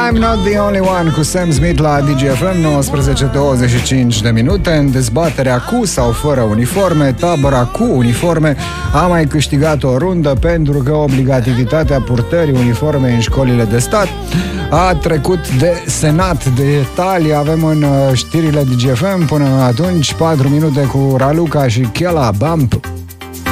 I'm not the only one cu Sam Smith la DGFM, 19:25 de minute. În dezbaterea cu sau fără uniforme, tabăra cu uniforme a mai câștigat o rundă pentru că obligativitatea purtării uniforme în școlile de stat a trecut de Senat. Detalii avem în știrile DGFM. Până atunci, 4 minute cu Raluca și Chela Bump.